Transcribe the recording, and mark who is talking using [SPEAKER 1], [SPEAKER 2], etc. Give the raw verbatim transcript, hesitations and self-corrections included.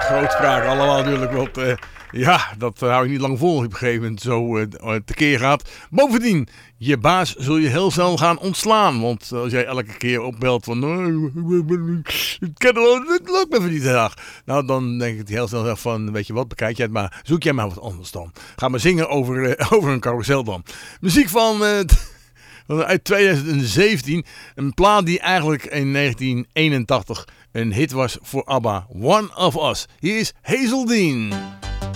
[SPEAKER 1] grootspraak allemaal natuurlijk. Want uh, ja, dat uh, hou je niet lang vol op een gegeven moment zo uh, tekeer gaat. Bovendien, je baas zul je heel snel gaan ontslaan. Want als jij elke keer opbelt van... Het lukt me voor die dag. Nou, dan denk ik heel snel van... Weet je wat, bekijk jij het maar. Zoek jij maar wat anders dan. Ga maar zingen over, uh, over een carousel dan. Muziek van... Uh, uit twintig zeventien. Een plaat die eigenlijk in negentien eenentachtig een hit was voor ABBA. One of Us. Hier is Hazel Dean.